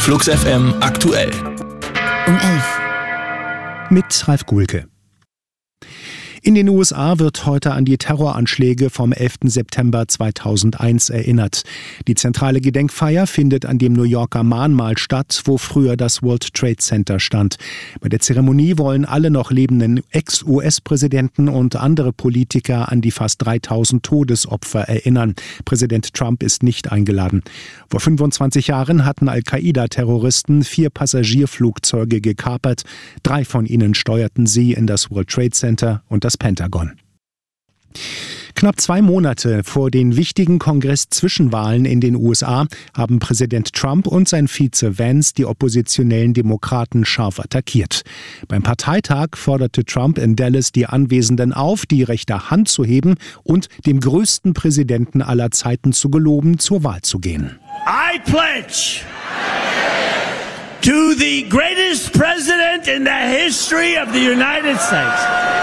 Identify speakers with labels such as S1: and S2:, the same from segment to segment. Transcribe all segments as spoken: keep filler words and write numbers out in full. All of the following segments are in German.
S1: Flux F M aktuell.
S2: Um elf.
S3: Mit Ralf Guhlke. In den U S A wird heute an die Terroranschläge vom elften September zweitausendeins erinnert. Die zentrale Gedenkfeier findet an dem New Yorker Mahnmal statt, wo früher das World Trade Center stand. Bei der Zeremonie wollen alle noch lebenden Ex-U S-Präsidenten und andere Politiker an die fast dreitausend Todesopfer erinnern. Präsident Trump ist nicht eingeladen. Vor fünfundzwanzig Jahren hatten Al-Qaida-Terroristen vier Passagierflugzeuge gekapert. Drei von ihnen steuerten sie in das World Trade Center und das Pentagon. Knapp zwei Monate vor den wichtigen Kongress-Zwischenwahlen in den U S A haben Präsident Trump und sein Vize Vance die oppositionellen Demokraten scharf attackiert. Beim Parteitag forderte Trump in Dallas die Anwesenden auf, die rechte Hand zu heben und dem größten Präsidenten aller Zeiten zu geloben, zur Wahl zu gehen.
S4: I pledge to the greatest president in the history of the United States.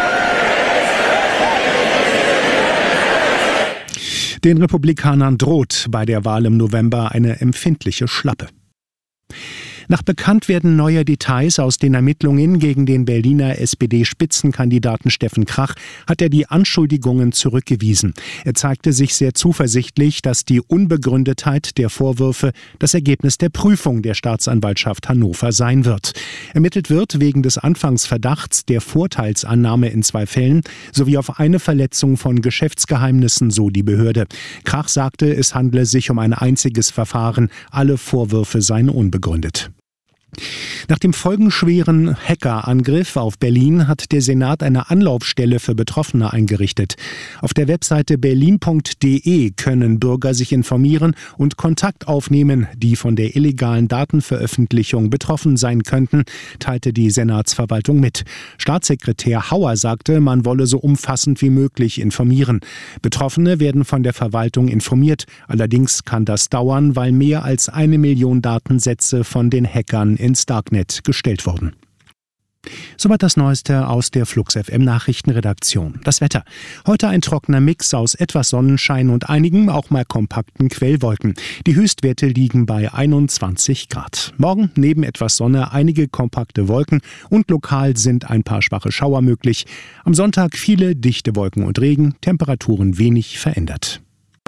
S3: Den Republikanern droht bei der Wahl im November eine empfindliche Schlappe. Nach Bekanntwerden neuer Details aus den Ermittlungen gegen den Berliner S P D-Spitzenkandidaten Steffen Krach hat er die Anschuldigungen zurückgewiesen. Er zeigte sich sehr zuversichtlich, dass die Unbegründetheit der Vorwürfe das Ergebnis der Prüfung der Staatsanwaltschaft Hannover sein wird. Ermittelt wird wegen des Anfangsverdachts der Vorteilsannahme in zwei Fällen sowie auf eine Verletzung von Geschäftsgeheimnissen, so die Behörde. Krach sagte, es handle sich um ein einziges Verfahren, alle Vorwürfe seien unbegründet. Nach dem folgenschweren Hackerangriff auf Berlin hat der Senat eine Anlaufstelle für Betroffene eingerichtet. Auf der Webseite berlin punkt de können Bürger sich informieren und Kontakt aufnehmen, die von der illegalen Datenveröffentlichung betroffen sein könnten, teilte die Senatsverwaltung mit. Staatssekretär Hauer sagte, man wolle so umfassend wie möglich informieren. Betroffene werden von der Verwaltung informiert. Allerdings kann das dauern, weil mehr als eine Million Datensätze von den Hackern ins Darknet gestellt wurden. Soweit das Neueste aus der Flux F M Nachrichtenredaktion. Das Wetter. Heute ein trockener Mix aus etwas Sonnenschein und einigen auch mal kompakten Quellwolken. Die Höchstwerte liegen bei einundzwanzig Grad. Morgen neben etwas Sonne einige kompakte Wolken und lokal sind ein paar schwache Schauer möglich. Am Sonntag viele dichte Wolken und Regen, Temperaturen wenig verändert.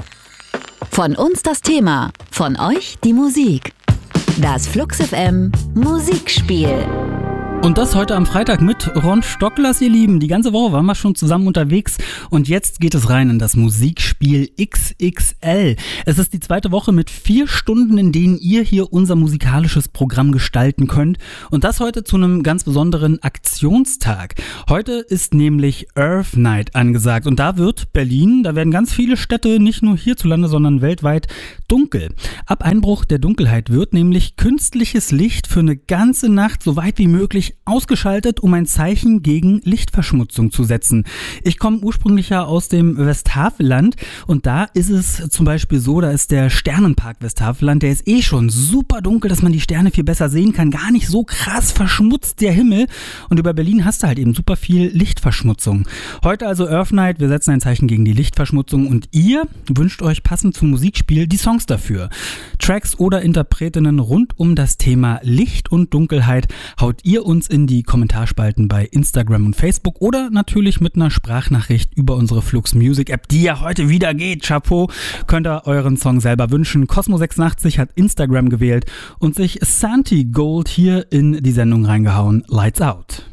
S2: Von uns das Thema, von euch die Musik. Das Flux F M Musikspiel.
S5: Und das heute am Freitag mit Ron Stocklers, ihr Lieben. Die ganze Woche waren wir schon zusammen unterwegs und jetzt geht es rein in das Musikspiel X X L. Es ist die zweite Woche mit vier Stunden, in denen ihr hier unser musikalisches Programm gestalten könnt. Und das heute zu einem ganz besonderen Aktionstag. Heute ist nämlich Earth Night angesagt und da wird Berlin, da werden ganz viele Städte, nicht nur hierzulande, sondern weltweit dunkel. Ab Einbruch der Dunkelheit wird nämlich künstliches Licht für eine ganze Nacht so weit wie möglich ausgeschaltet, um ein Zeichen gegen Lichtverschmutzung zu setzen. Ich komme ursprünglich ja aus dem Westhaveland und da ist es zum Beispiel so, da ist der Sternenpark Westhaveland, der ist eh schon super dunkel, dass man die Sterne viel besser sehen kann, gar nicht so krass verschmutzt der Himmel und über Berlin hast du halt eben super viel Lichtverschmutzung. Heute also Earth Night, wir setzen ein Zeichen gegen die Lichtverschmutzung und ihr wünscht euch passend zum Musikspiel die Songs dafür. Tracks oder Interpretinnen rund um das Thema Licht und Dunkelheit haut ihr uns in die Kommentarspalten bei Instagram und Facebook oder natürlich mit einer Sprachnachricht über unsere Flux Music App, die ja heute wieder geht. Chapeau, könnt ihr euren Song selber wünschen. Cosmo sechsundachtzig hat Instagram gewählt und sich Santi Gold hier in die Sendung reingehauen. Lights Out.